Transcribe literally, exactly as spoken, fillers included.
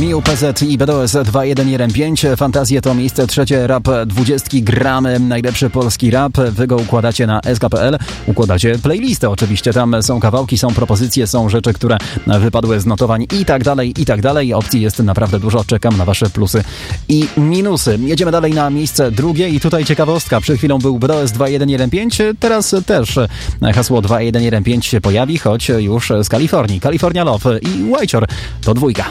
Miu, P Z i B D O S dwa jeden jeden pięć. Fantazje to miejsce trzecie, rap dwudziestki gramy, najlepszy polski rap. Wy go układacie na S K P L, układacie playlistę oczywiście. Tam są kawałki, są propozycje, są rzeczy, które wypadły z notowań i tak dalej, i tak dalej. Opcji jest naprawdę dużo. Czekam na wasze plusy i minusy. Jedziemy dalej na miejsce drugie i tutaj ciekawostka. Przed chwilą był B D O S dwa jeden jeden pięć, teraz też hasło dwa jeden jeden pięć się pojawi, choć już z Kalifornii. California Love i White Shore to dwójka.